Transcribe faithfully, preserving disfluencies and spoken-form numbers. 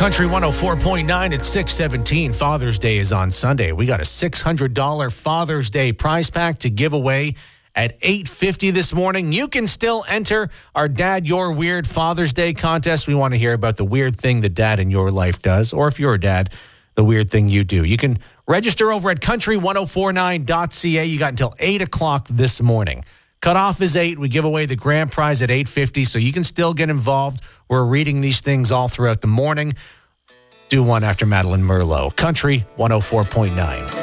Country one oh four point nine at six seventeen. Father's Day is on Sunday. We got a six hundred dollars Father's Day prize pack to give away at eight fifty this morning. You can still enter our Dad Your Weird Father's Day contest. We want to hear about the weird thing the dad in your life does, or if you're a dad, the weird thing you do. You can register over at country ten forty-nine dot c a. You got until eight o'clock this morning. Cutoff is eight. We give away the grand prize at eight fifty, so you can still get involved. We're reading these things all throughout the morning. Do one after Madeline Merlot. Country one oh four point nine.